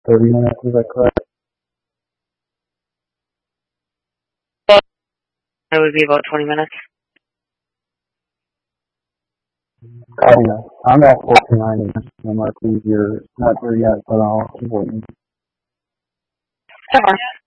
30 minutes, is that correct? It would be about 20 minutes. Oh, yeah. I'm at 49 minutes. I'm not easier. Not there yet, but I'll keep waiting. Sure.